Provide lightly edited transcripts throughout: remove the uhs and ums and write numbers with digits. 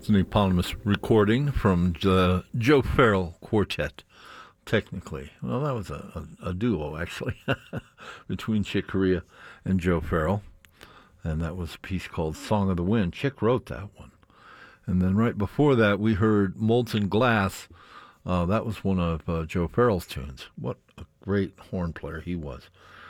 It's an eponymous recording from the Joe Farrell Quartet, technically. Well, that was a duo, actually, between Chick Corea and Joe Farrell. And that was a piece called Song of the Wind. Chick wrote that one. And then right before that, we heard Molten Glass. That was one of Joe Farrell's tunes. What a great horn player he was.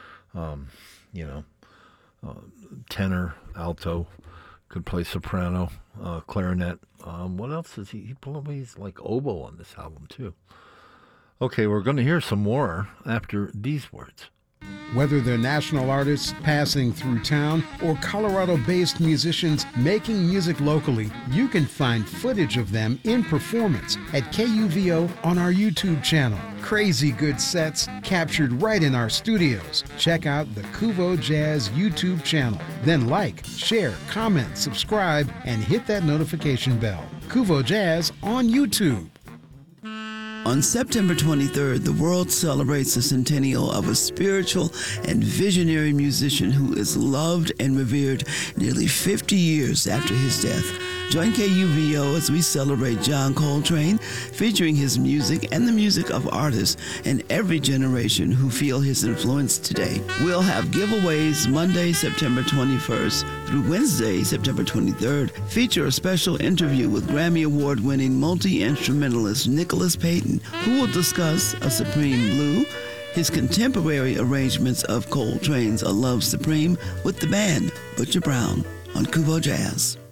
Tenor, alto, could play soprano, clarinet. What else is he plays like oboe on this album too. Okay, we're going to hear some more after these words. Whether they're national artists passing through town or Colorado-based musicians making music locally, you can find footage of them in performance at KUVO on our YouTube channel. Crazy good sets captured right in our studios. Check out the Kuvo Jazz YouTube channel. Then like, share, comment, subscribe, and hit that notification bell. Kuvo Jazz on YouTube. On September 23rd, the world celebrates the centennial of a spiritual and visionary musician who is loved and revered nearly 50 years after his death. Join KUVO as we celebrate John Coltrane, featuring his music and the music of artists in every generation who feel his influence today. We'll have giveaways Monday, September 21st through Wednesday, September 23rd. Feature a special interview with Grammy Award-winning multi-instrumentalist Nicholas Payton, who will discuss A Supreme Blue, his contemporary arrangements of Coltrane's A Love Supreme with the band Butcher Brown on Kuvo Jazz.